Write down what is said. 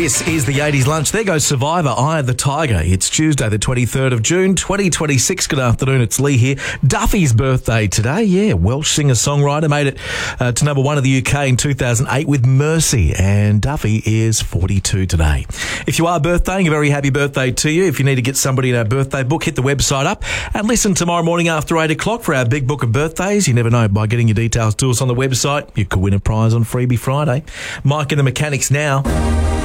This is the 80s lunch. There goes Survivor, Eye of the Tiger. It's Tuesday, the 23rd of June, 2026. Good afternoon, it's Lee here. Duffy's birthday today. Yeah, Welsh singer-songwriter. Made it to number one in the UK in 2008 with Mercy. And Duffy is 42 today. If you are birthdaying, a very happy birthday to you. If you need to get somebody in our birthday book, hit the website up and listen tomorrow morning after 8 o'clock for our big book of birthdays. You never know, by getting your details to us on the website, you could win a prize on Freebie Friday. Mike and the Mechanics now.